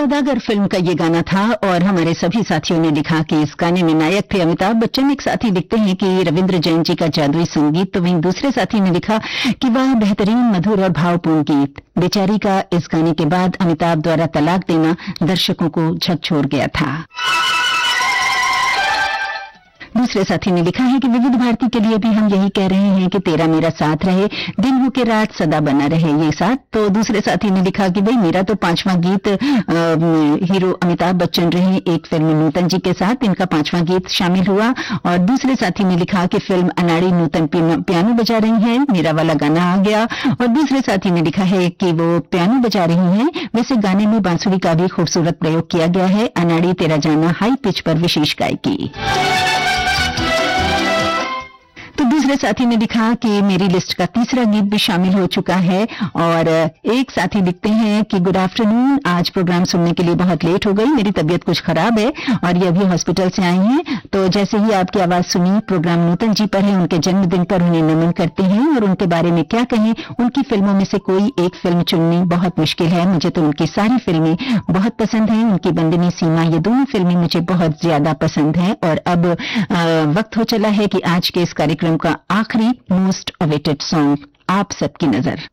सौदागर film का ये गाना था और हमारे सभी साथियों ने लिखा कि इस गाने में नायक थे अमिताभ बच्चन। एक साथी लिखते हैं कि रविंद्र जैन जी का जादुई संगीत, तो वहीं दूसरे साथी ने लिखा कि वह बेहतरीन, मधुर और भावपूर्ण गीत। बेचारी का इस गाने के बाद अमिताभ द्वारा तलाक देना दर्शकों को झकझोर गया था। दूसरे साथी ने लिखा है कि विविध भारती के लिए भी हम यही कह रहे हैं कि तेरा मेरा साथ रहे, दिन हो के रात सदा बना रहे ये साथ। तो दूसरे साथी ने लिखा कि भाई मेरा तो 5वां गीत हीरो अमिताभ बच्चन रहे एक फिल्म नूतन जी के साथ, इनका 5वां गीत शामिल हुआ। और दूसरे साथी ने लिखा कि फिल्म अनाड़ी नूतन पियानो बजा रही है, मेरा वाला गाना आ गया। और दूसरे साथी ने लिखा है कि वो पियानो बजा रही हैं, वैसे गाने में बांसुरी का भी खूबसूरत प्रयोग किया गया है। अनाड़ी तेरा जाना हाई पिच पर विशेष गायकी। तो दूसरे साथी ने लिखा कि मेरी लिस्ट का तीसरा गीत भी शामिल हो चुका है। और एक साथी लिखते हैं कि गुड आफ्टरनून, आज प्रोग्राम सुनने के लिए बहुत लेट हो गई, मेरी तबीयत कुछ खराब है और ये अभी हॉस्पिटल से आई हैं। तो जैसे ही आपकी आवाज सुनी, प्रोग्राम नूतन जी पर है, उनके जन्मदिन पर उन्हें नमन करते हैं। और उनके बारे में क्या कहें, उनकी फिल्मों में से कोई एक फिल्म चुननी बहुत मुश्किल है। मुझे तो उनकी सारी फिल्में बहुत पसंद हैं, उनकी बंदनी सीमा, ये दोनों फिल्में मुझे बहुत ज्यादा पसंद हैं। और अब वक्त हो चला है कि आज के इस कार्यक्रम का आखिरी मोस्ट अवेटेड सॉन्ग, आप सबकी नजर।